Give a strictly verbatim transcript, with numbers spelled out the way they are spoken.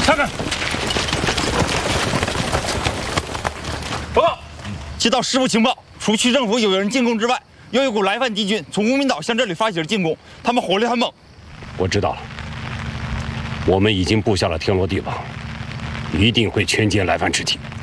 看看。报告，接到师部情报，除区政府有人进攻之外，又有股来犯敌军从无名岛向这里发起了进攻，他们火力很猛。 我知道了，我们已经布下了天罗地网，一定会全歼来犯之计。